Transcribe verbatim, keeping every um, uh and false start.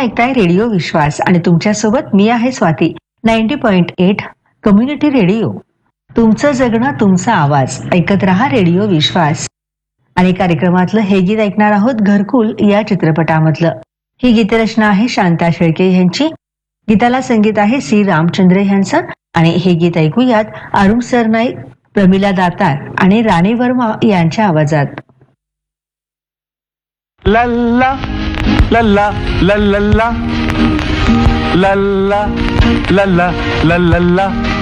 ऐकताय रेडिओ विश्वास आणि तुमच्यासोबत मी आहे Swati. Ninety point eight community radio. तुमचं जगणं तुमचा आवाज. ऐकत रहा रेडिओ विश्वास. आणि कार्यक्रमातलं हे गीत ऐकणार आहोत घरकुल या चित्रपटामधलं. ही गीतरचना आहे शांता शेळके यांची. गीताला संगीत आहे सी रामचंद्र यांचं. आणि हे गीत ऐकूयात अरुण सरनाईक, प्रमिला दातार आणि राणी वर्मा यांच्या आवाजात. लल्ला लल्ला लल्ला लल्ला लल्ला लल्ला